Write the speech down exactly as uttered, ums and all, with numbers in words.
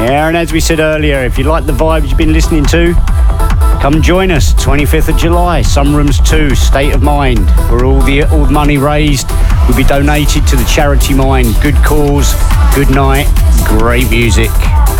Yeah, and as we said earlier, if you like the vibes you've been listening to, come join us, twenty-fifth of July, Sunrooms two, State of Mind, where all the all the money raised will be donated to the charity mine. Good cause, good night, great music.